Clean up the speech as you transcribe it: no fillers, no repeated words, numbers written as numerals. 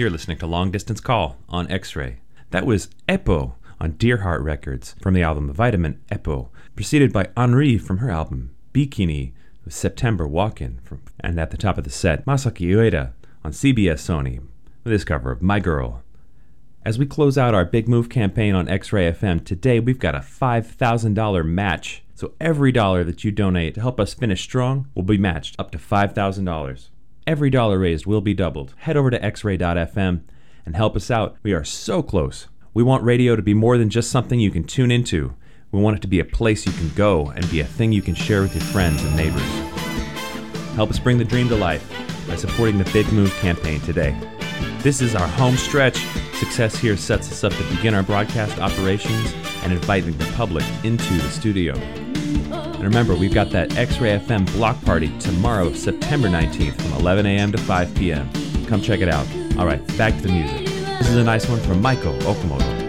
You're listening to Long Distance Call on X-Ray. That was Epo on Deerheart Records from the album Vitamin Epo, preceded by Henri from her album Bikini with September Walkin'. And at the top of the set, Masaki Ueda on CBS Sony with his cover of My Girl. As we close out our Big Move campaign on X-Ray FM, today we've got a $5,000 match. So every dollar that you donate to help us finish strong will be matched up to $5,000. Every dollar raised will be doubled. Head over to xray.fm and help us out. We are so close. We want radio to be more than just something you can tune into. We want it to be a place you can go and be a thing you can share with your friends and neighbors. Help us bring the dream to life by supporting the Big Move campaign today. This is our home stretch. Success here sets us up to begin our broadcast operations and inviting the public into the studio. And remember, we've got that X-Ray FM block party tomorrow, September 19th from 11 a.m. to 5 p.m. Come check it out. All right, back to the music. This is a nice one from Maiko Okamoto.